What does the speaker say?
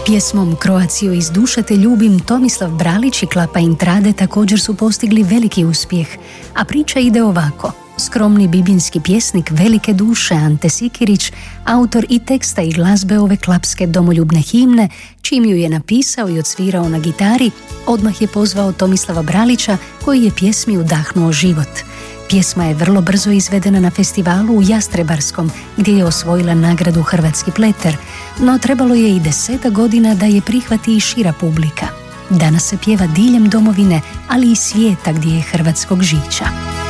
Pjesmom Croatiju iz duše te ljubim Tomislav Bralić i Klapa Intrade također su postigli veliki uspjeh, a priča ide ovako. Skromni bibinski pjesnik velike duše Ante Sikirić, autor i teksta i glazbe ove klapske domoljubne himne, čim ju je napisao i odsvirao na gitari, odmah je pozvao Tomislava Bralića koji je pjesmi udahnuo život. Pjesma je vrlo brzo izvedena na festivalu u Jastrebarskom, gdje je osvojila nagradu Hrvatski pleter, no trebalo je i 10 godina da je prihvati i šira publika. Danas se pjeva diljem domovine, ali i svijeta gdje je hrvatskog žića.